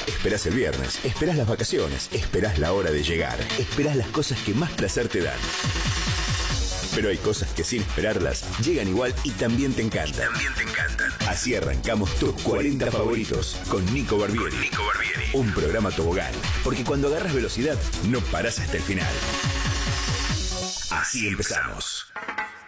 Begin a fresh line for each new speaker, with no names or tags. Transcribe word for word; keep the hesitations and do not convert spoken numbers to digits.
esperás el viernes, esperás las vacaciones, esperás la hora de llegar, esperás las cosas que más placer te dan. Pero hay cosas que sin esperarlas llegan igual y también te encantan. También te encantan. Así arrancamos tus cuarenta favoritos con Nico Barbieri. Con Nico Barbieri. Un programa tobogán, porque cuando agarras velocidad no parás hasta el final. Así empezamos.